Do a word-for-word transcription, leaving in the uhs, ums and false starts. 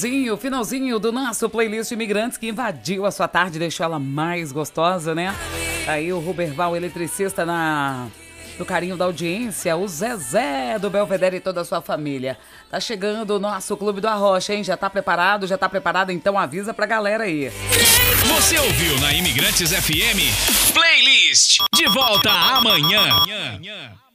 finalzinho, finalzinho do nosso playlist Imigrantes que invadiu a sua tarde, deixou ela mais gostosa, né? Aí o Ruberval, eletricista na... do carinho da audiência, o Zezé do Belvedere e toda a sua família. Tá chegando o nosso Clube do Arrocha, hein? Já tá preparado? Já tá preparado? Então avisa pra galera aí. Você ouviu na Imigrantes F M Playlist. De volta amanhã.